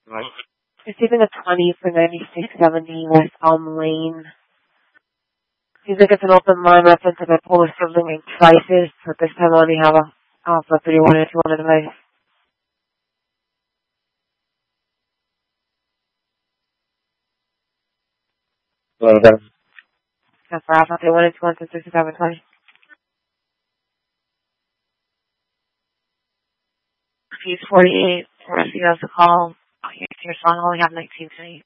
Right. Receiving a 20 for 9670 West Elm Lane. Seems like it's an open line reference to bipolar sibling in crisis, but this time I only have a alpha 31 and 21 device. Well, that's That's for alpha 31 and 21 to 6720. Fuse 48, the rest of you have to call. Your song only have 19 today.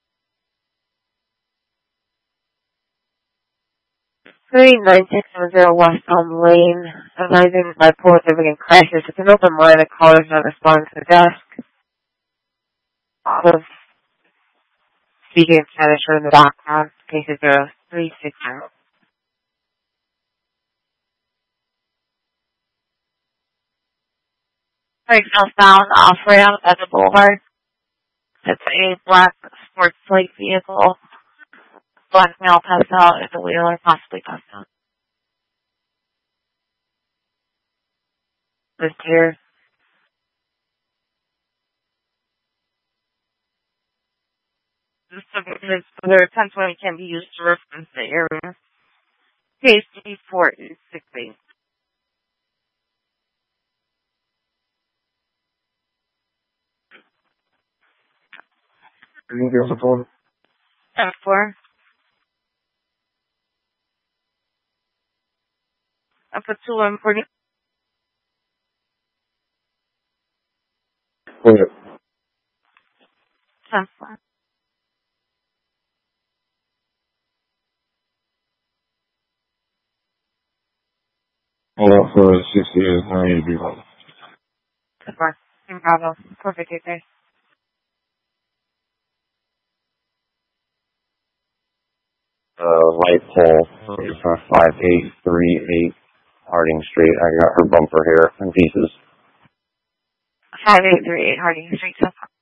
39670 West Elm Lane, advising bipolar sibling in crisis. It's an open line, the caller's not responding to the desk. Out of speaking in Spanish or in the background, case is 0360. Right, southbound off ramp at the boulevard. It's a black sports plate vehicle. Black male passed out at the wheel or possibly passed out. This here. This other 1020 can be used to reference the area. Case 468. anything else on the phone? F4. F2 140. Hold it. F4. Hold on for 60 years. Now you be wrong. F4. Bravo. Perfect, okay. Light pole. 5838 Harding Street. I got her bumper here in pieces. 5838 Harding Street.